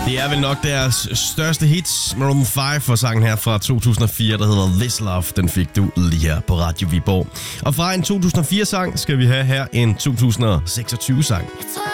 Det er vel nok deres største hits, Maroon 5, for sangen her fra 2004, der hedder This Love. Den fik du lige her på Radio Viborg. Og fra en 2004-sang skal vi have her en 2026-sang.